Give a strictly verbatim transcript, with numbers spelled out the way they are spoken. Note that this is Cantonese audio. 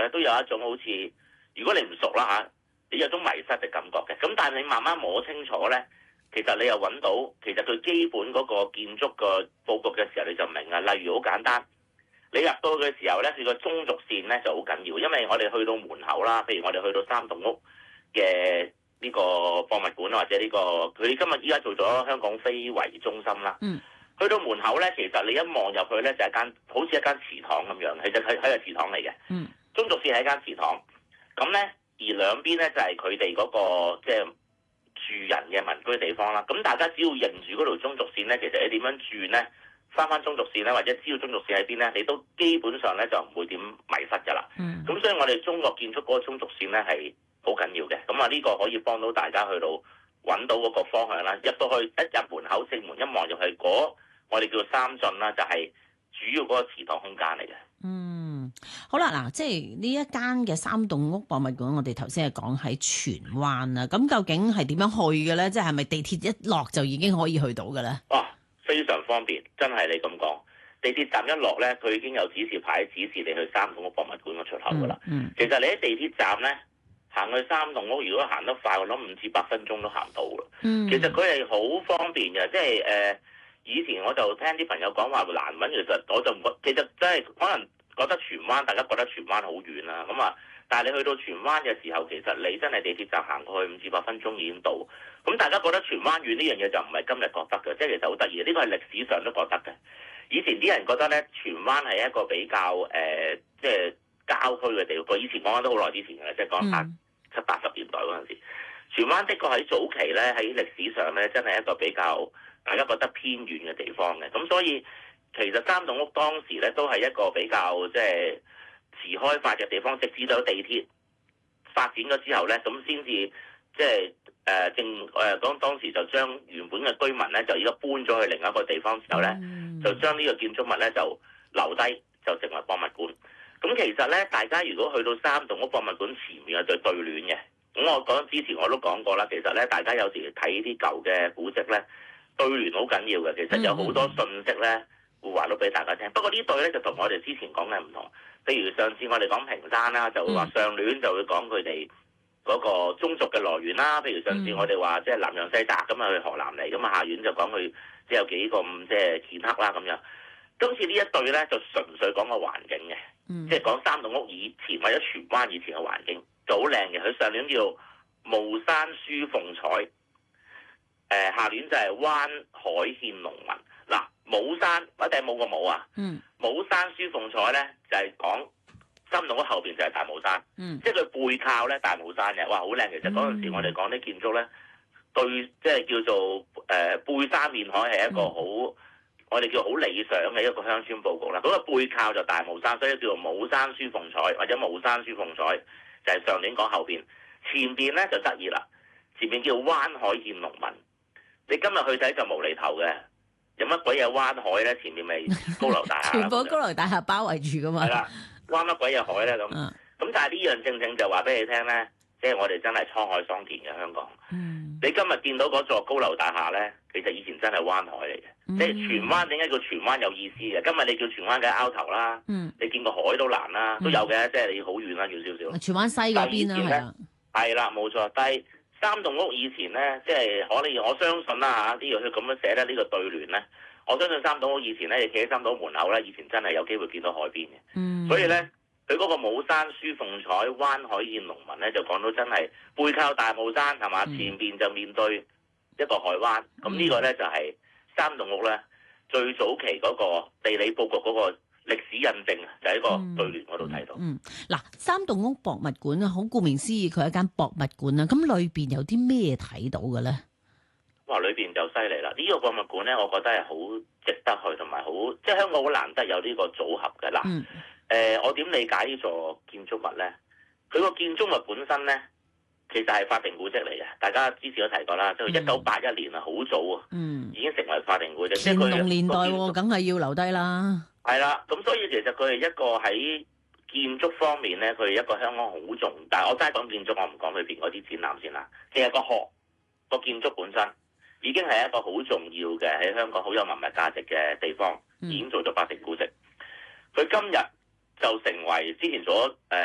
咧，都有一種好似如果你唔熟啦嚇，你有種迷失嘅感覺嘅。咁但係你慢慢摸清楚咧，其實你又揾到其實佢基本嗰個建築個佈局嘅時候，你就明啊。例如好簡單，你入到去嘅時候咧，佢個中軸線咧就好緊要，因為我哋去到門口啦，譬如我哋去到三棟屋嘅呢個博物館或者呢個佢今日依家做咗香港非遺中心啦。 嗯。 去到門口咧，其實你一望入去咧就係一間好似一間祠堂咁樣，其實係係個祠堂嚟嘅。 嗯。 中軸線係一間祠堂，咁咧而兩邊咧就係佢哋嗰個即係住人嘅民居地方啦。咁大家只要認住嗰條中軸線咧，其實你點樣轉咧，翻翻中軸線咧，或者知道中軸線喺邊咧，你都基本上咧就唔會點迷失㗎啦。 嗯。 咁所以我哋中國建築嗰個中軸線咧係好緊要嘅。咁啊呢個可以幫到大家去到揾到嗰個方向啦。入到去一入門口正門一望入去嗰我哋叫三進啦，就係主要嗰個祠堂空間嚟嘅。 嗯，好啦，嗱，即係呢一間嘅三棟屋博物館，我哋頭先係講喺荃灣啦。咁究竟係點樣去嘅咧？即係係咪地鐵一落就已經可以去到嘅咧？ 哇、啊，非常方便，真係你咁講。地鐵站一落咧，佢已經有指示牌指示你去三棟屋博物館嘅出口噶啦、嗯。嗯，其實你喺地鐵站咧行去三棟屋，如果行得快，我諗五至八分鐘都行到啦。嗯，其實佢係好方便嘅，即係誒。呃以前我就聽啲朋友講話難揾，其實我就唔覺，其實真係可能覺得荃灣，大家覺得荃灣好遠啦，咁啊，但係你去到荃灣嘅時候，其實你真係地鐵站行過去五至八分鐘已經到。咁大家覺得荃灣遠呢樣嘢就唔係今日覺得嘅，即係其實好得意，呢個係歷史上都覺得嘅。以前啲人覺得咧，荃灣係一個比較誒、呃，即係郊區嘅地方。以前講緊都好耐之前嘅，即係講下七八十年代嗰陣時，荃灣的確喺早期咧，喺歷史上咧，真係一個比較大家覺得偏遠嘅地方嘅。咁所以其實三棟屋當時咧都係一個比較即係遲開發嘅地方，直至到地鐵發展咗之後咧，咁先至即係誒正誒當當時就將原本嘅居民咧就而家搬咗去另一個地方之後咧，就將呢個建築物咧就留低，就成為博物館。咁其實咧，大家如果去到三棟屋博物館前面係對對聯嘅。咁我講之前我都講過啦，其實咧大家有時睇啲舊嘅古蹟咧。對聯好緊要嘅，其實有好多信息咧會話到俾大家聽。不過呢對咧就同我哋之前講嘅唔同。譬如上次我哋講屏山啦，就會話上聯就會講佢哋嗰個宗族嘅來源啦。譬如上次我哋話即係南洋西澤咁啊去河南嚟，咁啊下聯就講佢即係有幾個咁即係顯赫啦咁樣。今次呢一對咧就純粹講個環境嘅，嗯、即係講三棟屋以前或者荃灣以前嘅環境就好靚嘅。佢上聯叫巫山書鳳彩。誒、呃、下聯就係灣海獻農民。嗱，武山一定冇個武啊，嗯、武山書鳳彩咧就係、是、講三棟屋後邊就係大帽山，嗯、即係佢背靠咧大帽山嘅，哇好靚！其實嗰陣時我哋講啲建築咧，對即係叫做誒、呃、背山面海係一個好，嗯、我哋叫好理想嘅一個鄉村佈局啦。嗰、那個背靠就大帽山，所以叫做武山書鳳彩或者武山書鳳彩，就係、是、上聯講後邊，前邊咧就得意啦，前邊叫灣海獻農民。你今日去睇就無厘頭嘅，有乜鬼嘢灣海咧？前面咪高樓大廈， 全部高樓大廈包圍住噶嘛。係啦， 灣乜鬼嘢海咧咁？咁、嗯、但係呢樣正正就話俾你聽咧，即係我哋真係滄海桑田嘅香港。嗯、你今日見到嗰座高樓大廈咧，其實以前真係灣海嚟嘅。嗯、即係荃灣點解叫荃灣有意思嘅？今日你叫荃灣梗係拗頭啦。嗯、你見個海都難啦，都有嘅，即係你好遠啦，叫少少。荃灣西嗰邊啦，係啊。係啦，冇錯，但係三棟屋以前咧，即係可能我相信啦嚇，呢個佢咁樣寫咧，呢個對聯咧，我相信三棟屋以前咧，你企喺三棟屋門口咧，以前真係有機會見到海邊嘅。嗯。所以咧，佢嗰個武山書鳳彩，灣海獻農民咧，就講到真係背靠大帽山係嘛，嗯、前邊就面對一個海灣。咁、嗯、呢個咧就係三棟屋咧最早期嗰個地理佈局嗰個歷史印證啊，就喺個對聯嗰度睇到。嗯，嗱、嗯，三棟屋博物館啊，好顧名思義，佢係一間博物館啊。咁裏邊有啲咩睇到嘅咧？哇，裏邊就犀利啦！呢、這個博物館咧，我覺得係好值得去，同埋好即係香港好難得有呢個組合嘅。嗱，誒、嗯呃，我點理解呢座建築物咧？佢個建築物本身咧，其實係法定古蹟嚟嘅。大家之前都提過啦，即係一九八一年啊，好早啊，嗯、已經成為法定古蹟。乾隆年代喎，梗係要留低啦。係啦，咁所以其實佢係一個喺建築方面咧，佢係一個香港好重。但係我齋講建築，我唔講裏邊嗰啲展覽先啦。其實個學個建築本身已經係一個好重要嘅喺香港好有文物價值嘅地方，已經做咗法定古蹟。佢今日就成為之前做咗